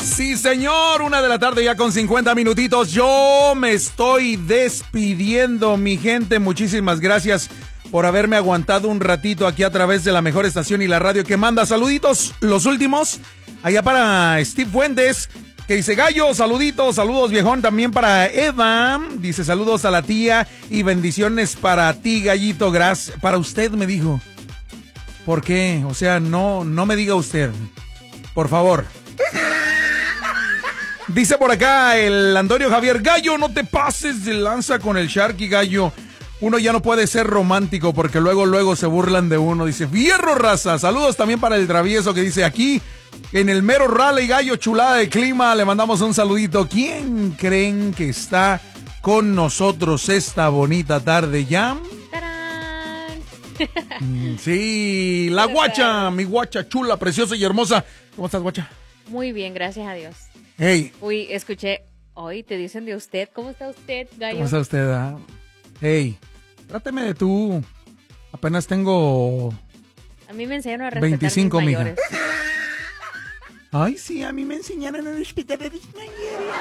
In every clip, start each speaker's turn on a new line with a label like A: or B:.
A: Sí, señor, 1 de la tarde ya con 50 minutitos. Yo me estoy despidiendo, mi gente. Muchísimas gracias por haberme aguantado un ratito aquí a través de la mejor estación y la radio que manda. Saluditos, los últimos, allá para Steve Fuentes, que dice Gallo, saluditos, saludos viejón. También para Eva, dice saludos a la tía y bendiciones para ti, Gallito. Gracias, para usted me dijo. ¿Por qué? O sea, no me diga usted, por favor. Dice por acá el Antonio Javier, Gallo, no te pases de lanza con el Sharky, Gallo. Uno ya no puede ser romántico porque luego se burlan de uno. Dice, fierro, raza. Saludos también para el travieso que dice aquí, en el mero rally, Gallo, chulada de clima. Le mandamos un saludito. ¿Quién creen que está con nosotros esta bonita tarde ya? Sí, la guacha, mi guacha chula, preciosa y hermosa. ¿Cómo estás, guacha?
B: Muy bien, gracias a Dios.
A: Hey.
B: Uy, escuché, hoy te dicen de usted. ¿Cómo está usted, Gallo?
A: ¿Cómo está usted? Ah? Hey, tráteme de tú. Apenas tengo...
B: A mí me enseñaron a respetar
A: 25,
B: mis
A: mija.
B: mayores.
A: Ay, sí, a mí me enseñaron a respetar a mis mayores.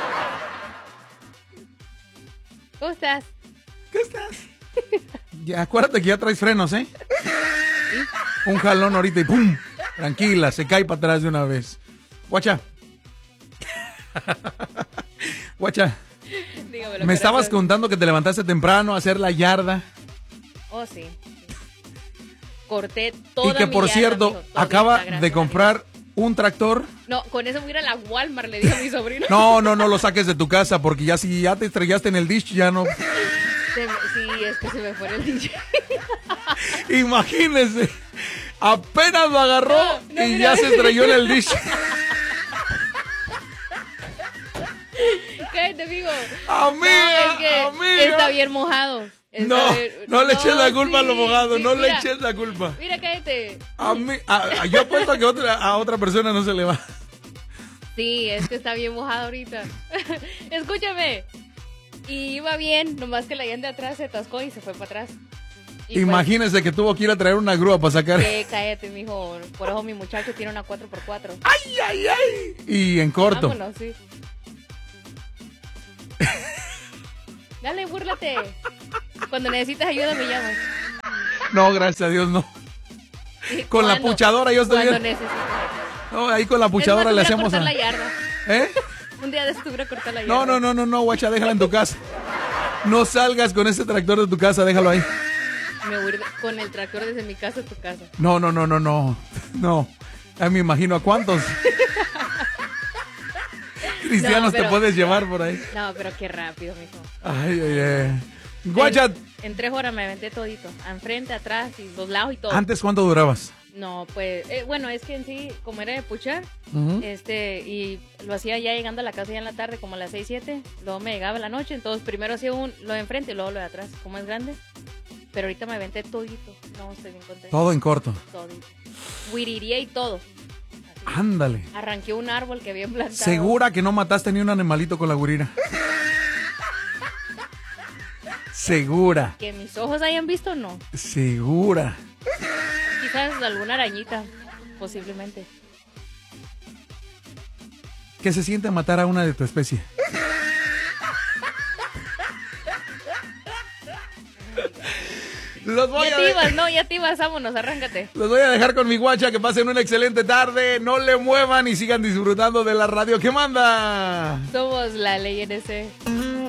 B: ¿Cómo estás?
A: ¿Qué estás? Ya, acuérdate que ya traes frenos, ¿eh? ¿Sí? Un jalón ahorita y ¡pum! Tranquila, se cae para atrás de una vez. Guacha. Guacha.
B: Dígamelo,
A: Me estabas
B: corazón.
A: contando que te levantaste temprano a hacer la yarda.
B: Oh, sí. Corté toda
A: Y que,
B: mi
A: por
B: yarda,
A: cierto,
B: mijo, todita,
A: acaba
B: gracias
A: de
B: a
A: comprar un tractor.
B: Dios. No, con eso voy a ir a la Walmart, le dije a mi sobrino.
A: No lo saques de tu casa, porque ya si ya te estrellaste en el dish, ya no...
B: Sí, es que se me fue el DJ.
A: Imagínese, apenas lo agarró
B: No,
A: y
B: mira.
A: ya se estrelló en el dish.
B: Cállate, amigo.
A: Amiga,
B: No, es que
A: amiga.
B: está bien mojado.
A: No le eches la culpa a lo
B: sí,
A: mojado,
B: sí,
A: no le
B: mira.
A: eches la culpa.
B: Mira, cállate.
A: Yo apuesto que a otra persona no se le va.
B: Sí, es que está bien mojado ahorita. Escúchame. Y iba bien, nomás que la llanta de atrás se atascó y se fue para atrás. Y
A: Imagínese que tuvo que ir a traer una grúa para sacar.
B: cállate, mijo. Por eso mi muchacho tiene una 4x4.
A: ¡Ay, ay, ay! Y en corto.
B: Vámonos, sí. Dale, búrlate. Cuando necesitas ayuda me llamas.
A: No, gracias a Dios, no.
B: ¿Y
A: Con la
B: cuándo?
A: puchadora yo estoy
B: Cuando
A: bien.
B: necesitas.
A: No, ahí con la puchadora le hacemos
B: cortar la yarda.
A: ¿Eh?
B: Un día de esto voy a cortar la yarda.
A: No, guacha, déjala en tu casa. No salgas con ese tractor de tu casa, déjalo ahí.
B: Me voy a ir con el tractor desde mi casa a tu casa.
A: No. No. Ya me imagino a cuántos cristianos
B: No, pero-
A: te puedes llevar por ahí.
B: No, pero qué rápido, mijo.
A: Ay. Guacha,
B: En 3 horas me aventé todito. Enfrente, atrás y los lados y todo.
A: ¿antes cuánto durabas?
B: No, pues, bueno, es que en sí, como era de puchar,
A: Ujú.
B: y lo hacía ya llegando a la casa ya en la tarde, como a las 6, 7, luego me llegaba en la noche, entonces primero hacía lo de enfrente y luego lo de atrás, como es grande, pero ahorita me aventé todito, no, estoy bien contenta.
A: Todo en corto.
B: Todito. Huiriría y todo. Así.
A: Ándale.
B: Arranqué un árbol que había plantado.
A: ¿Segura que no mataste ni un animalito con la gurira? Segura.
B: Que mis ojos hayan visto, no.
A: Segura.
B: Quizás alguna arañita, posiblemente.
A: ¿Qué se siente matar a una de tu especie?
B: Ya te ibas, vámonos, arráncate.
A: Los voy a dejar con mi guacha, que pasen una excelente tarde, no le muevan y sigan disfrutando de la radio que manda.
B: Somos la ley NC.